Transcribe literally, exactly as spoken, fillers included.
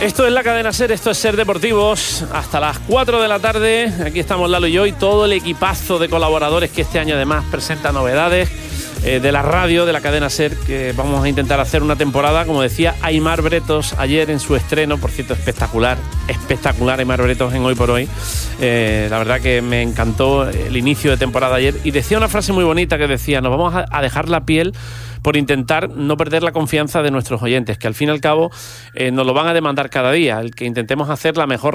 Esto es La Cadena SER, esto es SER Deportivos, hasta las cuatro de la tarde, aquí estamos Lalo y yo y todo el equipazo de colaboradores que este año además presenta novedades eh, de la radio, de La Cadena SER, que vamos a intentar hacer una temporada, como decía Aimar Bretos ayer en su estreno, por cierto, espectacular, espectacular Aimar Bretos en Hoy por Hoy, eh, la verdad que me encantó el inicio de temporada ayer, y decía una frase muy bonita que decía, nos vamos a, a dejar la piel por intentar no perder la confianza de nuestros oyentes, que al fin y al cabo eh, nos lo van a demandar cada día, el que intentemos hacer la mejor